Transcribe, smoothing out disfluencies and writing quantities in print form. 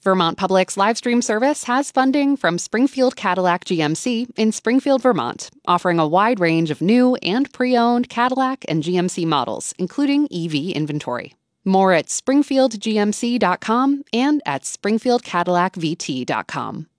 Vermont Public's live stream service has funding from Springfield Cadillac GMC in Springfield, Vermont, offering a wide range of new and pre-owned Cadillac and GMC models, including EV inventory. More at springfieldgmc.com and at springfieldcadillacvt.com.